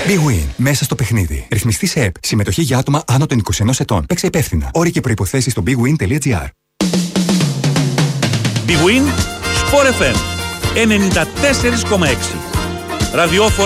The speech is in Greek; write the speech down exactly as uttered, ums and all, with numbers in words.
Big Win. Μέσα στο παιχνίδι. Ρυθμιστή σε ΕΠ. Συμμετοχή για άτομα άνω των είκοσι ένα ετών. Παίξε υπεύθυνα. Όροι και προϋποθέσεις στο bigwin.gr. Big Win, Sport εφ εμ ενενήντα τέσσερα κόμμα έξι. Ραδιόφωνο